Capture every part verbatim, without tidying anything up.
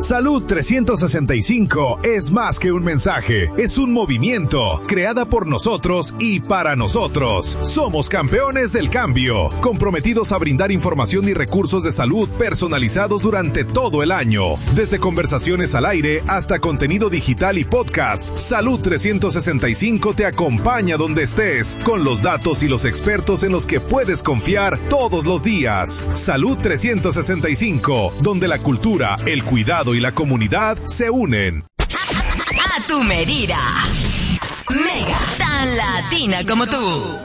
Salud trescientos sesenta y cinco es más que un mensaje, es un movimiento, creada por nosotros y para nosotros. Somos campeones del cambio, comprometidos a brindar información y recursos de salud personalizados durante todo el año. Desde conversaciones al aire hasta contenido digital y podcast, Salud trescientos sesenta y cinco te acompaña donde estés, con los datos y los expertos en los que puedes confiar todos los días. Salud trescientos sesenta y cinco, donde la cultura, el cuidado y la comunidad se unen. A tu medida. Mega, tan latina como tú.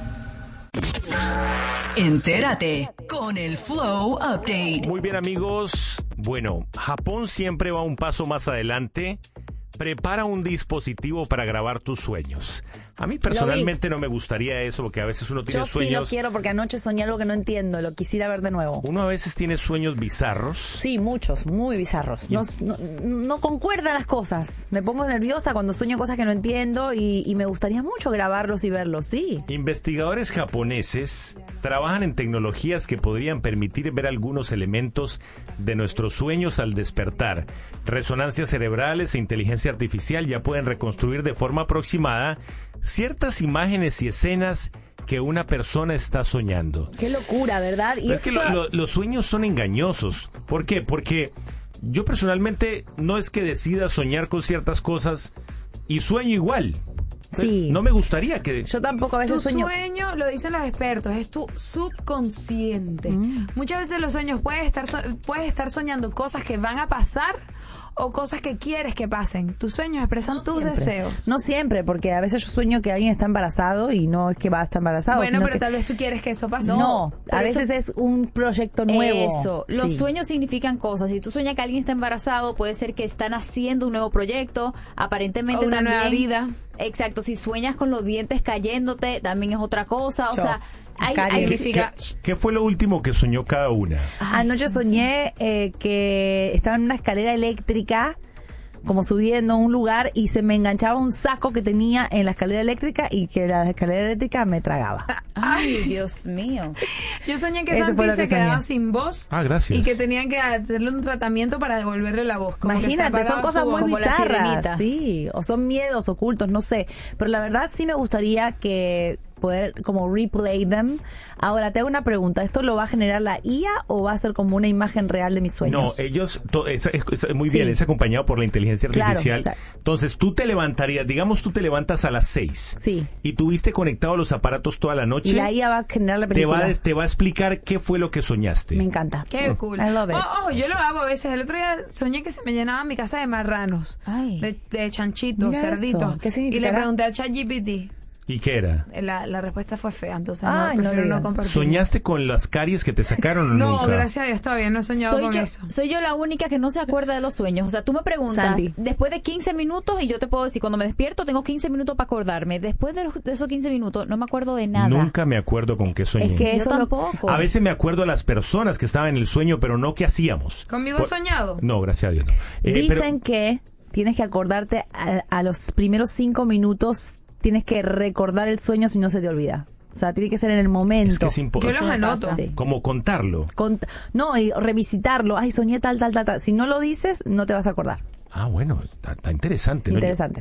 Entérate con el Flow Update. Muy bien, amigos. Bueno, Japón siempre va un paso más adelante. Prepara un dispositivo para grabar tus sueños. A mí personalmente no me gustaría eso, porque a veces uno tiene Yo sueños... Yo sí lo quiero, porque anoche soñé algo que no entiendo, lo quisiera ver de nuevo. Uno a veces tiene sueños bizarros. Sí, muchos, muy bizarros. No, no, no concuerdan las cosas. Me pongo nerviosa cuando sueño cosas que no entiendo y, y me gustaría mucho grabarlos y verlos, sí. Investigadores japoneses trabajan en tecnologías que podrían permitir ver algunos elementos de nuestros sueños al despertar. Resonancias cerebrales e inteligencia artificial ya pueden reconstruir de forma aproximada ciertas imágenes y escenas que una persona está soñando. Qué locura, ¿verdad? Y es que lo, lo, los sueños son engañosos. ¿Por qué? Porque yo personalmente no es que decida soñar con ciertas cosas y sueño igual. Sí. No me gustaría que... Yo tampoco a veces tu sueño... sueño, lo dicen los expertos, es tu subconsciente. Mm. Muchas veces los sueños puedes estar, so- puedes estar soñando cosas que van a pasar o cosas que quieres que pasen. Tus sueños expresan No tus siempre. deseos. No siempre, porque a veces yo sueño que alguien está embarazado y no es que va a estar embarazado. Bueno, sino pero que... tal vez tú quieres que eso pase. No, No, a por veces eso- es un proyecto nuevo. Eso, los Sí. sueños significan cosas. Si tú sueñas que alguien está embarazado, puede ser que están haciendo un nuevo proyecto, aparentemente O una también, nueva vida. Exacto, si sueñas con los dientes cayéndote, también es otra cosa, o Yo. sea, hay, Caries. hay- Significa- ¿Qué, qué fue lo último que soñó cada una? Anoche soñé eh, que estaba en una escalera eléctrica, como subiendo a un lugar, y se me enganchaba un saco que tenía en la escalera eléctrica y que la escalera eléctrica me tragaba. Ay, Dios mío. Yo soñé que Eso Santi fue lo se que soñé. quedaba sin voz. Ah, gracias. Y que tenían que hacerle un tratamiento para devolverle la voz. Como que se Imagínate, son apagaba cosas su muy voz. como la bizarras, sirenita. sí, o son miedos ocultos, no sé, pero la verdad sí me gustaría que poder como replay them. Ahora te hago una pregunta, ¿esto lo va a generar la I A o va a ser como una imagen real de mis sueños? No, ellos, to- es, es- es muy Sí. bien, es acompañado por la inteligencia Claro, artificial. exacto. Entonces, tú te levantarías, digamos, tú te levantas a las seis. Sí. Y tuviste conectado los aparatos toda la noche. Y la I A va a generar la te película. va, a, te va a explicar qué fue lo que soñaste. Me encanta. Qué cool. I love it. Oh, oh, yo lo hago a veces. El otro día soñé que se me llenaba mi casa de marranos. Ay. De, de chanchitos, Mira eso. cerditos. ¿Qué y significará? le pregunté al ChatGPT. ¿Y qué era? La, la respuesta fue fea, entonces Ay, no, no prefiero no, digas. compartir. ¿Soñaste con las caries que te sacaron o No, nunca? gracias a Dios, todavía no he soñado Soy con yo, eso. soy yo la única que no se acuerda de los sueños. O sea, tú me preguntas, Sandy. después de quince minutos, y yo te puedo decir, cuando me despierto tengo quince minutos para acordarme. Después de, los- de esos quince minutos no me acuerdo de nada. Nunca me acuerdo con qué soñé. Es que Yo eso lo- tampoco. A veces me acuerdo a las personas que estaban en el sueño, pero no qué hacíamos. ¿Conmigo Por- has soñado? No, gracias a Dios no. Eh, Dicen pero- que tienes que acordarte a, a los primeros cinco minutos, tienes que recordar el sueño si no se te olvida. O sea, tiene que ser en el momento. es que es Yo imposible. los anoto. Sí. Como contarlo. Cont- no, y revisitarlo. Ay, soñé tal, tal, tal, tal. Si no lo dices, no te vas a acordar. Ah, bueno, está, está interesante. ¿no? Interesante.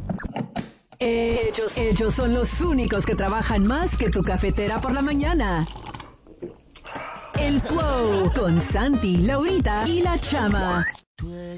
Ellos, ellos son los únicos que trabajan más que tu cafetera por la mañana. El Flow con Santi, Laurita y la Chama.